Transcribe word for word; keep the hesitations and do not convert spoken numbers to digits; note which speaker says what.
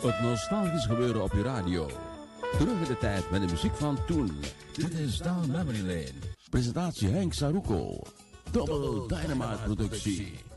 Speaker 1: Het nostalgisch gebeuren op je radio. Terug in de tijd met de muziek van toen.
Speaker 2: Dit is Down Memory Lane.
Speaker 1: Presentatie Henk Saruko. Double Dynamite productie.